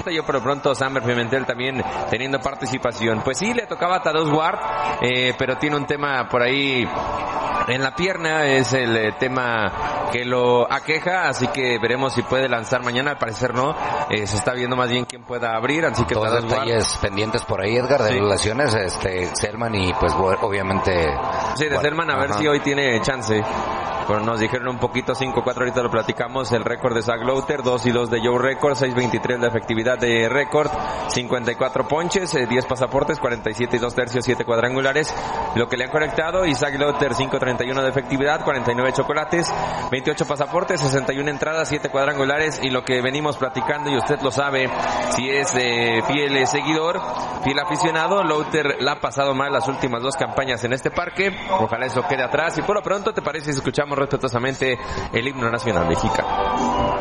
lista. Yo por lo pronto Samber Pimentel también teniendo participación. Pues sí, le tocaba a Tadeusz Ward, pero tiene un tema por ahí en la pierna, es el tema que lo aqueja, así que veremos si puede lanzar mañana. Al parecer no, se está viendo más bien quién pueda abrir, así que todos detalles pendientes por ahí, Edgar, de las lesiones, Selman y pues obviamente... Sí, de Selman, a ver si hoy tiene chance. Bueno, nos dijeron un poquito 5-4, ahorita lo platicamos, el récord de Zach Lowther, 2-2 de Joe Record, 6.23 la efectividad de Record, 54 ponches, 10 pasaportes, 47 y 2 tercios, 7 cuadrangulares, lo que le han conectado, y Zach Lowther 5.31 de efectividad, 49 chocolates, 28 pasaportes, 61 entradas, 7 cuadrangulares, y lo que venimos platicando, y usted lo sabe, si es fiel seguidor, fiel aficionado, Lowther la ha pasado mal las últimas 2 campañas en este parque, ojalá eso quede atrás, y por lo pronto, ¿te parece si escuchamos respetuosamente el himno nacional mexicano?